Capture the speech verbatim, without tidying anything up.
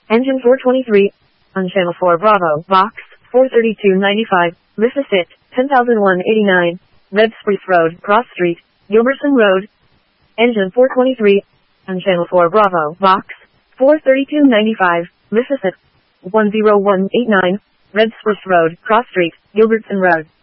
Engine four twenty-three. On channel four Bravo, box, four thirty-two ninety-five, Mississippi, ten thousand one hundred eighty-nine, Red Spruce Road, Cross Street, Gilbertson Road. Engine four twenty-three. On channel four Bravo, box, four thirty-two ninety-five, Mississippi, one zero one eight nine, Red Spruce Road, Cross Street, Gilbertson Road.